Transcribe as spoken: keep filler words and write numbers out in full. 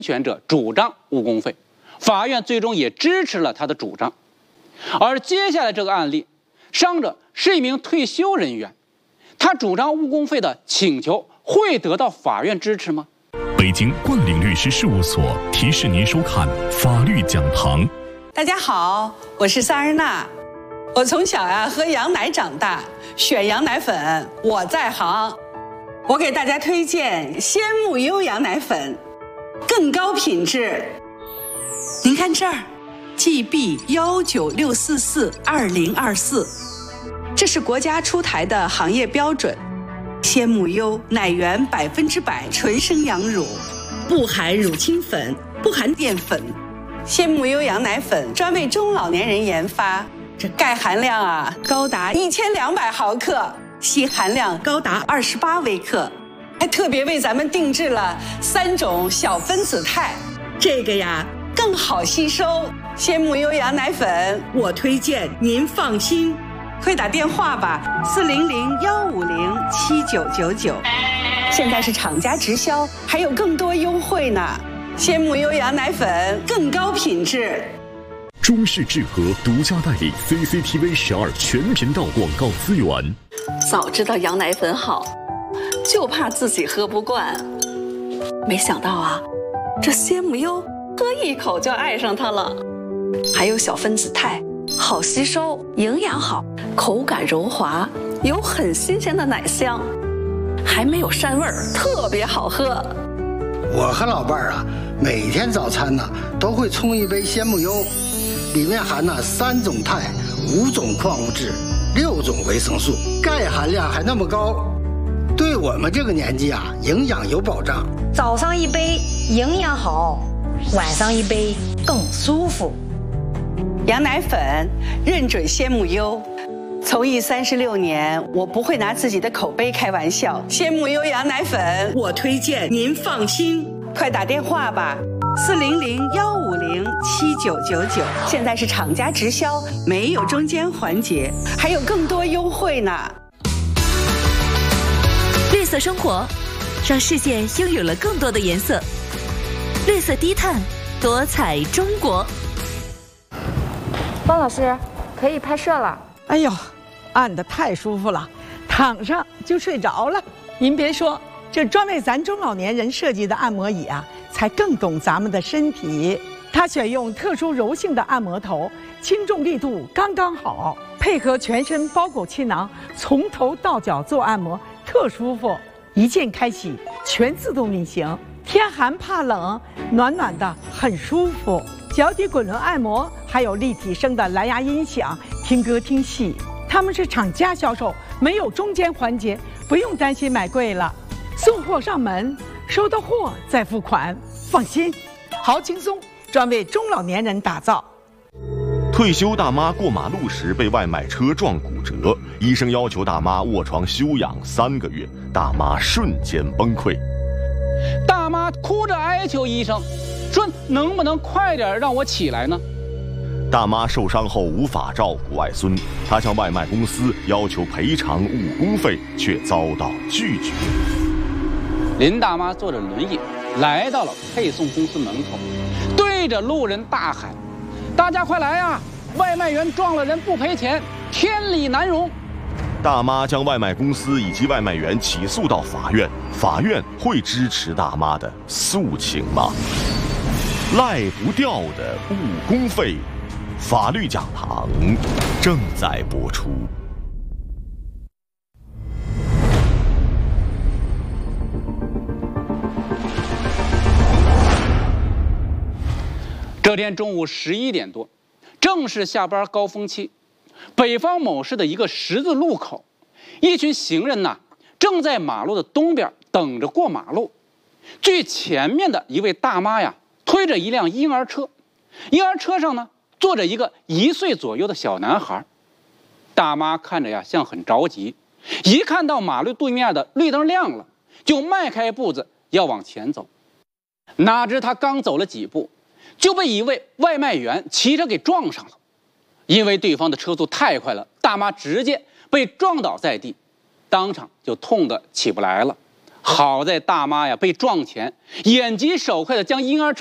权者主张误工费，法院最终也支持了他的主张。而接下来这个案例，伤者是一名退休人员，他主张误工费的请求会得到法院支持吗？ 北京冠岭律师事务所提示您收看法律讲堂。 大家好，我是萨日娜。我从小呀、啊、喝羊奶长大，选羊奶粉我在行。我给大家推荐鲜木优羊奶粉，更高品质。您看这儿 ，G B 幺九六四四二零二四，这是国家出台的行业标准。鲜木优奶源百分之百纯生羊乳，不含乳清粉，不含淀粉。鲜木优羊奶粉专为中老年人研发，这钙含量啊高达一千两百毫克，硒含量高达二十八微克，还特别为咱们定制了三种小分子肽，这个呀更好吸收。鲜木优羊奶粉，我推荐您放心，快打电话吧，四零零幺五零七九九九。现在是厂家直销，还有更多优惠呢。鲜木优羊奶粉更高品质。 中视智和独家代理 C C T V 十二全频道广告资源。 早知道羊奶粉好，就怕自己喝不惯。没想到啊，这鲜木优喝一口就爱上它了。还有小分子肽，好吸收，营养好，口感柔滑，有很新鲜的奶香，还没有膻味儿，特别好喝。 我和老伴儿啊，每天早餐呢都会冲一杯鲜木优，里面含了三种肽、五种矿物质、六种维生素，钙含量还那么高，对我们这个年纪啊，营养有保障。 早上一杯营养好，晚上一杯更舒服。 羊奶粉认准鲜木优。从艺三十六年，我不会拿自己的口碑开玩笑。鲜木优羊奶粉，我推荐您放心，快打电话吧，四零零幺五零七九九九。现在是厂家直销，没有中间环节，还有更多优惠呢。 绿色生活，让世界拥有了更多的颜色。绿色低碳，多彩中国。 方老师，可以拍摄了。 哎呦，按得太舒服了，躺上就睡着了。您别说，这专为咱中老年人设计的按摩椅啊，才更懂咱们的身体。它选用特殊柔性的按摩头，轻重力度刚刚好，配合全身包裹气囊，从头到脚做按摩，特舒服。一键开启，全自动运行，天寒怕冷，暖暖的，很舒服。脚底滚轮按摩，还有立体声的蓝牙音响，听歌听戏。他们是厂家销售，没有中间环节，不用担心买贵了。送货上门，收到货再付款，放心，好轻松，专为中老年人打造。 退休大妈过马路时被外卖车撞骨折，医生要求大妈卧床休养三个月，大妈瞬间崩溃。 大妈哭着哀求医生，说能不能快点让我起来呢？ 大妈受伤后无法照顾外孙，她向外卖公司要求赔偿误工费，却遭到拒绝。 林大妈坐着轮椅来到了配送公司门口，对着路人大喊：“大家快来啊！外卖员撞了人不赔钱，天理难容！” 大妈将外卖公司以及外卖员起诉到法院，法院会支持大妈的诉请吗？赖不掉的误工费，法律讲堂正在播出。 这天中午十一点多，正是下班高峰期，北方某市的一个十字路口，一群行人呐正在马路的东边等着过马路。最前面的一位大妈呀，推着一辆婴儿车，婴儿车上呢坐着一个一岁左右的小男孩。大妈看着呀像很着急，一看到马路对面的绿灯亮了，就迈开步子要往前走。哪知他刚走了几步，就被一位外卖员骑车给撞上了。因为对方的车速太快了，大妈直接被撞倒在地，当场就痛得起不来了。 好在大妈呀被撞前，眼疾手快的将婴儿车